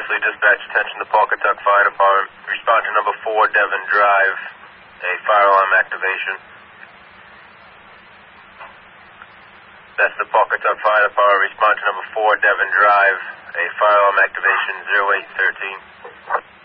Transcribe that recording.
Wesley, dispatch attention to Pawcatuck Fire Department. Respond to number 4, Devon Drive. A fire alarm activation. That's the Pawcatuck Fire Department. Respond to number 4, Devon Drive. A fire alarm activation 0813.